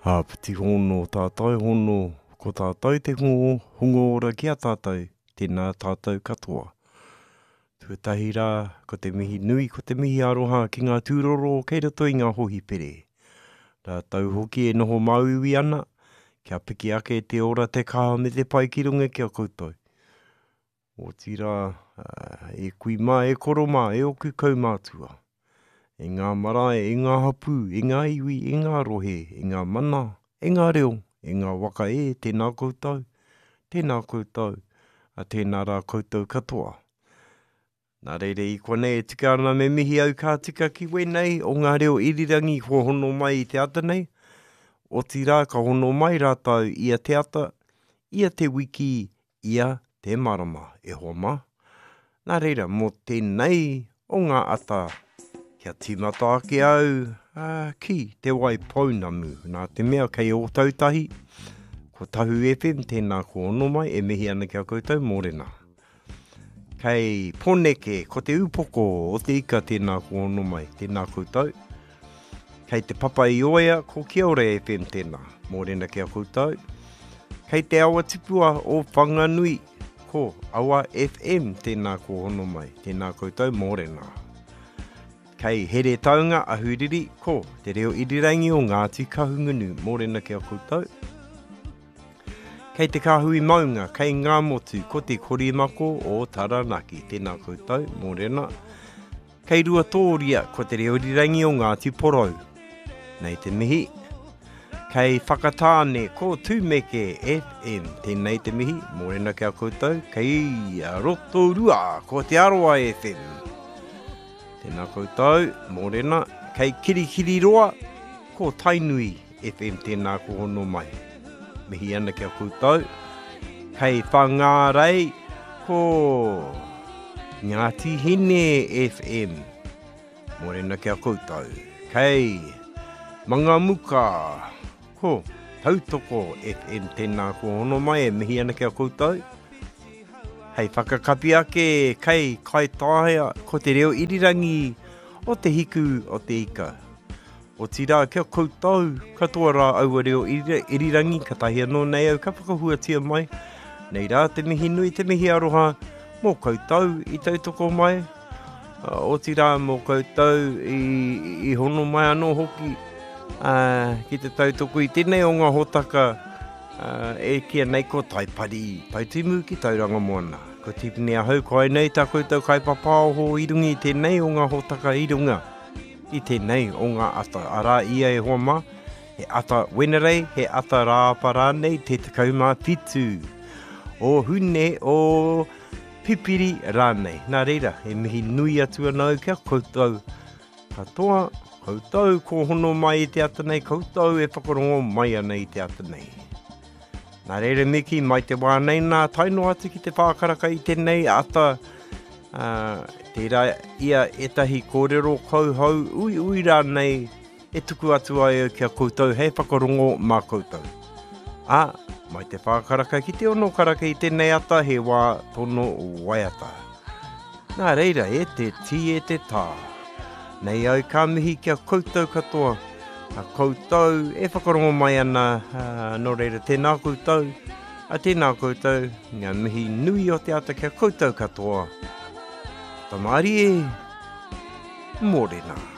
Piti hono tātou hono, ko tātou te hungo ora ki a tātou, tēnā tātou katoa. Tuatahi rā, ko te mihi nui, ko te mihi aroha ki ngā tūroro, kei roto i ngā hohi pere. Rā tau hoki e noho mauiwi ana, kia piki ake te ora te kaha me te pai ki runga ki a koutou. O tira, e kui mā, e koro mā, e oku kaumātua. E ngā marae, e ngā hapu, e ngā iwi, e ngā rohe, e ngā mana, e ngā reo, e ngā waka e, tēnā koutou, a tēnā rā koutou katoa. Nā reire i konei e tika ana me mihi au kā tika ki wenei o ngā reo irirangi ko hono mai i te ata nei. O tira ka hono mai rātau ia te ata, ia te wiki, ia te marama e hoa mā. Nā reira, mō tēnei o ngā ata, kia tīmata ake au ki te wai pounamu. Nā te mea kei o tautahi, ko Tahu FM, tēnā ko ono mai, e mihi ana kia koutou mōrena. Kei Poneke, ko te upoko o te ika tēnā ko ono mai, tēnā koutou. Kei te Papa i Oea, ko Kia Ora FM tēnā, mōrena kia koutou. Kei te Awa Tipua o Whanganui, ko Awa FM, tēnā ko ono mai, tēnā koutou mōrena. Kei Here Taunga Ahuriri, ko te reo irirangi o Ngāti Kahungunu, mōrena kia koutou. Kei te Kahui Maunga, kei Ngā Motu, ko te Korimako o Taranaki, tēnā koutou, mōrena. Kei Rua Tōria, ko te reo irirangi o Ngāti Porou, nei te mihi. Kei Whakatāne, ko Tūmeke FM, tēnei te mihi, mōrena kia koutou. Kei Rotorua, ko te Aroa FM, tēnā koutou, mōrena. Kei Kirikiriroa, ko Tainui FM, tēnā ko hono mai. Mihi ana kia koutou. Kei Whangārei, ko Ngāti Hine FM, mōrena kia koutou. Kei Mangamuka, ko Tautoko FM, tēnā ko hono mai, e mihi ana kia koutou. Hei whakakapi ake, kei Kaitaia, ko te reo irirangi o te hiku o te ika. O tira kia koutou, katoa rā aua reo irirangi, ka tahi anō nei au, ka whakahuatia mai. Nei rā, te mihi nui, te mihi aroha, mō koutou i tautoko mai. O tira mō koutou i hono mai anō hoki, ki te tautoko i tēnei o ngā hotaka, e kia nei ko taipari, pautimu ki tauranga moana. Ko tipini a hau koe nei, tā koutou kai papāoho i rungi i tēnei o ngā hotaka i runga. I tēnei o ngā ata, arā ia e hoa mā, he ata wenerei, he ata rāpara nei, te tekau mā whitu, o hune, o pipiri rānei. Nā reira, he mihi nui atu anau kia koutou katoa, koutou ko hono mai i te ata nei, koutou e whakarongo mai ana i te ata nei. Nā reira miki, mai te wānei nā taino atu ki te whākaraka i tēnei ata, tērā ia etahi kōrero kauhau, ui rānei, e tuku atu ai kia koutou, hei whakarongo mā koutou. Mai te whākaraka ki te ono karaka i tēnei ata, he wā tono waiata. Nā reira, e te ti e te tā. Nei au ka mihi kia koutou katoa, a koutou e whakarongo mai ana, no reira tēnā koutou, tēnā koutou, ngā mihi nui o te ata kia koutou katoa. Tamari e, mōrena.